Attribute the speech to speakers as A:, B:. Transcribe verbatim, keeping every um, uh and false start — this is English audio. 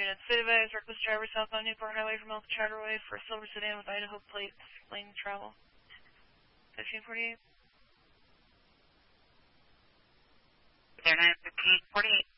A: units. City Advise, reckless driver southbound Newport Highway from Alpha Charterway for a silver sedan with Idaho plates, lane travel. fifteen forty-eight.
B: They're nine fifteen forty-eight.